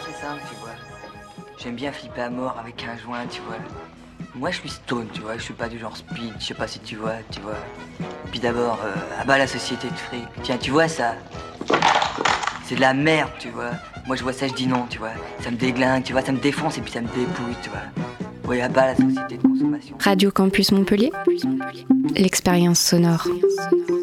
c'est simple, tu vois. J'aime bien flipper à mort avec un joint, tu vois. Moi, je suis stone, tu vois. Je suis pas du genre speed, je sais pas si tu vois, tu vois. Puis d'abord, à bas la société de fric. Tiens, tu vois ça? C'est de la merde, tu vois. Moi, je vois ça, je dis non, tu vois. Ça me déglingue, tu vois, ça me défonce et puis ça me dépouille, tu vois. Ouais, à bas la société de consommation. Radio Campus Montpellier, l'expérience sonore.